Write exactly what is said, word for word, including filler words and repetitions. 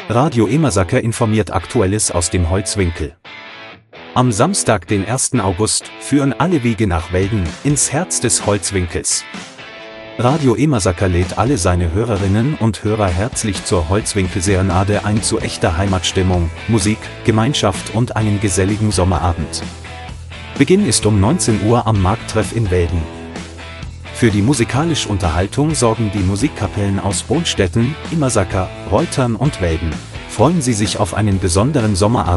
Radio Emersaker informiert Aktuelles aus dem Holzwinkel. Am Samstag, den ersten August, führen alle Wege nach Welden, ins Herz des Holzwinkels. Radio Emersaker lädt alle seine Hörerinnen und Hörer herzlich zur Holzwinkel-Serenade ein, zu echter Heimatstimmung, Musik, Gemeinschaft und einem geselligen Sommerabend. Beginn ist um neunzehn Uhr am Markttreff in Welden. Für die musikalische Unterhaltung sorgen die Musikkapellen aus Brunstetten, Emersaker, Reutern und Welden. Freuen Sie sich auf einen besonderen Sommerabend.